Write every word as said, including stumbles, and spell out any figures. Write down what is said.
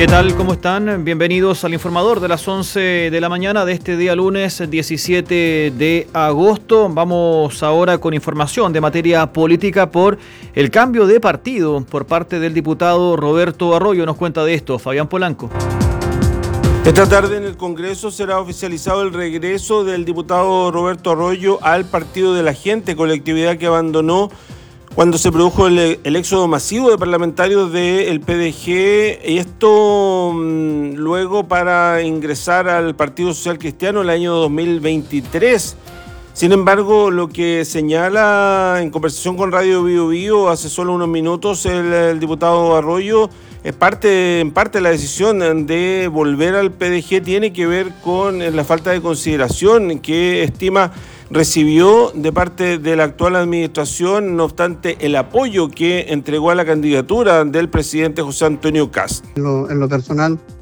¿Qué tal? ¿Cómo están? Bienvenidos al Informador de las once de la mañana de este día lunes diecisiete de agosto. Vamos ahora con información de materia política por el cambio de partido por parte del diputado Roberto Arroyo. Nos cuenta de esto Fabián Polanco. Esta tarde en el Congreso será oficializado el regreso del diputado Roberto Arroyo al Partido de la Gente, colectividad que abandonó cuando se produjo el, el éxodo masivo de parlamentarios del P D G, y esto mmm, luego para ingresar al Partido Social Cristiano el año dos mil veintitrés. Sin embargo, lo que señala en conversación con Radio Bio Bio hace solo unos minutos el, el diputado Arroyo, es parte, en parte la decisión de volver al P D G tiene que ver con la falta de consideración que estima recibió de parte de la actual administración, no obstante el apoyo que entregó a la candidatura del presidente José Antonio Kast. En lo, en lo personal,